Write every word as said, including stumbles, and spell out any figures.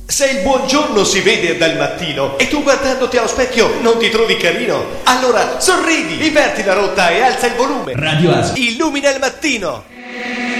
Se il buongiorno si vede dal mattino e tu guardandoti allo specchio non ti trovi carino, allora sorridi, inverti la rotta e alza il volume. Radio Asco. Illumina il mattino.